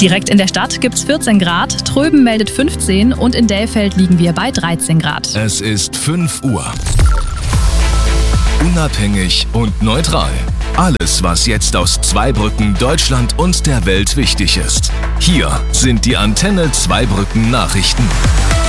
Direkt in der Stadt gibt's 14 Grad, Tröben meldet 15 und in Dellfeld liegen wir bei 13 Grad. Es ist 5 Uhr. Unabhängig und neutral. Alles, was jetzt aus Zweibrücken, Deutschland und der Welt wichtig ist. Hier sind die Antenne Zweibrücken Nachrichten.